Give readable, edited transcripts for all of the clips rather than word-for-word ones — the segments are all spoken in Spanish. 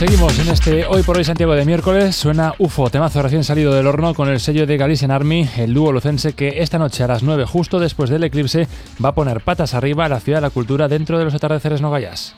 Seguimos en este Hoy por Hoy Santiago de miércoles. Suena UFO, temazo recién salido del horno con el sello de Galician Army, el dúo lucense que esta noche a las 9, justo después del eclipse, va a poner patas arriba a la ciudad de la cultura dentro de los atardeceres Nogayas.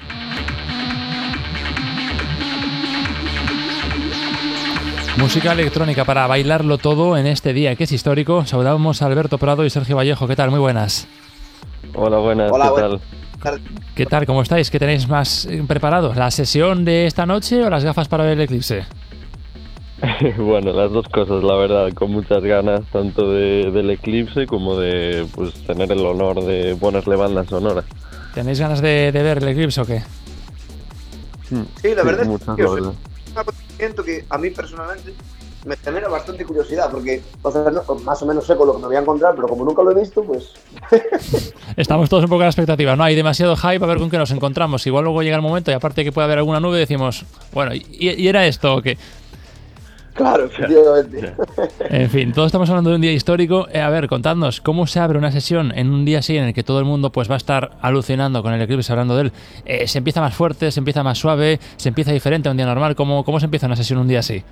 Música electrónica para bailarlo todo en este día que es histórico. Saludamos a Alberto Prado y Sergio Vallejo. ¿Qué tal? Muy buenas. Hola, buenas. Hola, ¿Qué tal? ¿Qué tal? ¿Cómo estáis? ¿Qué tenéis más preparado? ¿La sesión de esta noche o las gafas para ver el eclipse? Bueno, las dos cosas, la verdad, con muchas ganas, tanto del eclipse como de tener el honor de ponerle banda sonora. ¿Tenéis ganas de ver el eclipse o qué? Sí, la verdad es muchas, que la verdad. es un acontecimiento que a mí personalmente me genera bastante curiosidad, porque más o menos sé con lo que me voy a encontrar, pero como nunca lo he visto, pues... Estamos todos un poco a la expectativa, no hay demasiado hype a ver con qué nos encontramos. Igual luego llega el momento y aparte que puede haber alguna nube decimos, bueno, ¿y era esto o qué? Claro, efectivamente. En fin, todos estamos hablando de un día histórico. A ver, contadnos, ¿cómo se abre una sesión en un día así en el que todo el mundo pues va a estar alucinando con el eclipse, hablando de él? ¿Se empieza más fuerte, se empieza más suave, se empieza diferente a un día normal? ¿Cómo se empieza una sesión un día así?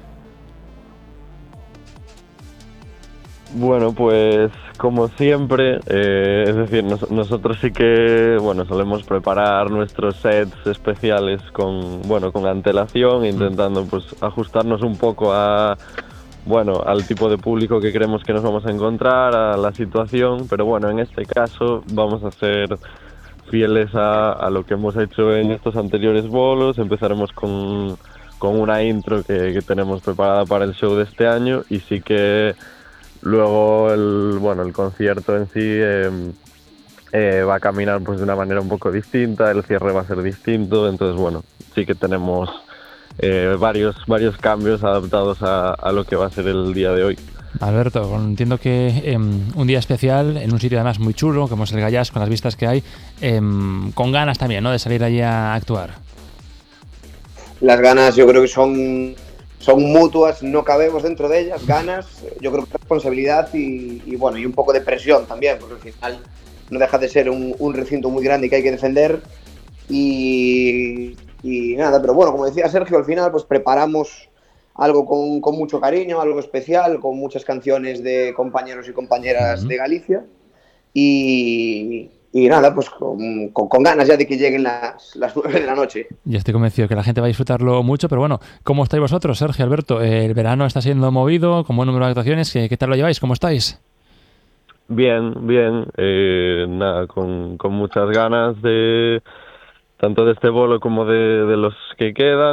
Bueno, pues como siempre, es decir, nosotros sí que, bueno, solemos preparar nuestros sets especiales con antelación, intentando pues ajustarnos un poco al tipo de público que creemos que nos vamos a encontrar, a la situación, pero bueno, en este caso vamos a ser fieles a lo que hemos hecho en estos anteriores bolos. Empezaremos con una intro que tenemos preparada para el show de este año, y sí que luego el concierto en sí va a caminar pues de una manera un poco distinta, el cierre va a ser distinto, entonces bueno, sí que tenemos varios cambios adaptados a lo que va a ser el día de hoy. Alberto, entiendo que un día especial, en un sitio además muy chulo, como es el Gallás, con las vistas que hay, con ganas también, ¿no?, de salir allí a actuar. Las ganas yo creo que son mutuas, no cabemos dentro de ellas, ganas, yo creo que responsabilidad y un poco de presión también, porque al final no deja de ser un recinto muy grande que hay que defender y nada, pero bueno, como decía Sergio, al final pues preparamos algo con mucho cariño, algo especial, con muchas canciones de compañeros y compañeras de Galicia y nada, pues con ganas ya de que lleguen las 9 de la noche. Ya estoy convencido que la gente va a disfrutarlo mucho, pero bueno, ¿cómo estáis vosotros, Sergio, Alberto? El verano está siendo movido, con buen número de actuaciones. ¿Qué tal lo lleváis? ¿Cómo estáis? Bien, nada, con muchas ganas de tanto de este bolo como de los que quedan.